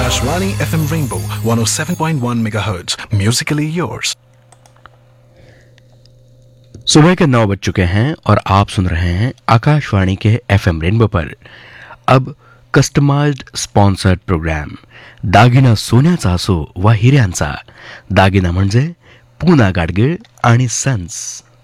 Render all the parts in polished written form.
Akashvani FM Rainbow 107.1 MHz. Musically yours. सुबह के 9 बज चुके हैं और आप सुन रहे हैं आकाशवाणी के FM रेनबो पर अब कस्टमाइज्ड स्पॉन्सर्ड प्रोग्राम दागिना सोन्याचा असो वा हिऱ्यांचा, दागिना म्हणजे पूना गाडगीळ आणि सन्स.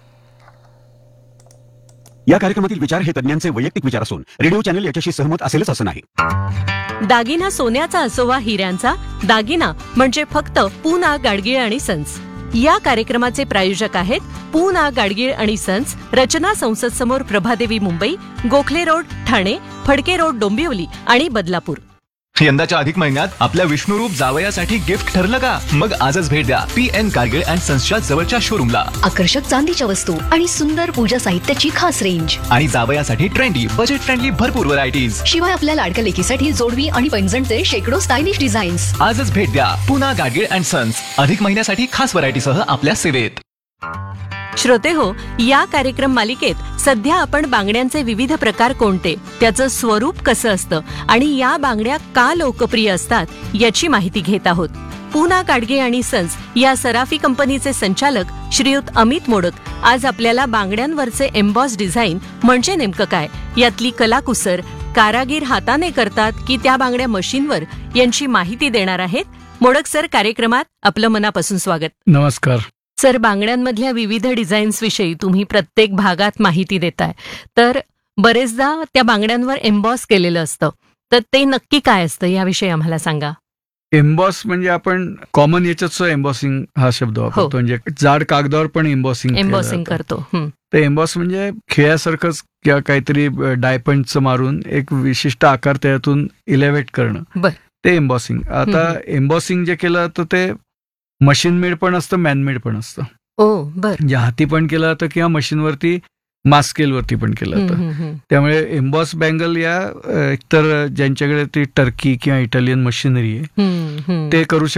या कार्यक्रमातील विचार हे तज्ञांचे वैयक्तिक विचार असून रेडिओ चॅनल याच्याशी सहमत असेलच असं नाही. दागिना सोन्याचा असो वा हिऱ्यांचा, दागिना म्हणजे फक्त पूना गाडगीळ आणि सन्स. या कार्यक्रमाचे प्रायोजक आहेत पूना गाडगीळ आणि सन्स, रचना संसद समोर, प्रभादेवी मुंबई, गोखले रोड ठाणे, फडके रोड डोंबिवली आणि बदलापूर. यंदाच्या अधिक महिन्यात आपल्या विष्णुरूप जावयासाठी गिफ्ट ठरलं का? मग आजच भेट द्या PN कारगिल अँड सन्सच्या जवळच्या शोरूमला. आकर्षक चांदीच्या वस्तू आणि सुंदर पूजा साहित्याची खास रेंज आणि जावयासाठी ट्रेंडी, बजेट फ्रेंडली भरपूर व्हरायटीज. शिवाय आपल्या लाडक्या लेकीसाठी जोडवी आणि पैंजणचे शेकडो स्टायलिश डिझाईन्स. आजच भेट द्या पुना कारगिल अँड सन्स. अधिक महिन्यासाठी खास व्हरायटीसह आपल्या सेवेत. श्रोते हो, या कार्यक्रम मालिकेत सध्या आपण बांगड्यांचे विविध प्रकार कोणते, त्याचं स्वरूप कसं असतं आणि या बांगड्या का लोकप्रिय असतात याची माहिती घेत आहोत. पूना गाडगीळ आणि सन्स या सराफी कंपनीचे संचालक श्रीयुत अमित मोडक आज आपल्याला बांगड्यांवरचे एम्बॉस डिझाईन म्हणजे नेमकं काय, यातली कलाकुसर, कारागीर हाताने करतात की त्या बांगड्या मशीनवर, यांची माहिती देणार आहेत. मोडक सर, कार्यक्रमात आपलं मनापासून स्वागत. नमस्कार सर. बांगड्यांमधल्या विविध डिझाईन्स विषयी तुम्ही प्रत्येक भागात माहिती देताय, तर बरेचदा त्या बांगड्यांवर एम्बॉस केलेलं असतं, तर ते नक्की काय असतं याविषयी आम्हाला सांगा. एम्बॉस म्हणजे आपण कॉमन याच्यात एम्बॉसिंग हा शब्द वापरतो, म्हणजे जाड कागदावर पण एम्बॉसिंग करतो. तर एम्बॉस म्हणजे खेळासारखंच किंवा काहीतरी डायपंटचं मारून एक विशिष्ट आकार त्यातून इलेव्हेट करणं, ते एम्बॉसिंग. आता एम्बॉसिंग जे केलं तर ते मशीन मेड पण असतं, मॅनमेड पण असतं. म्हणजे हाती पण केलं जातं किंवा मशीनवरती मास स्केलवरती पण केलं जातं. त्यामुळे एम्बॉस बँगल या एकतर ज्यांच्याकडे ती टर्की किंवा इटालियन मशिनरी आहे ते करू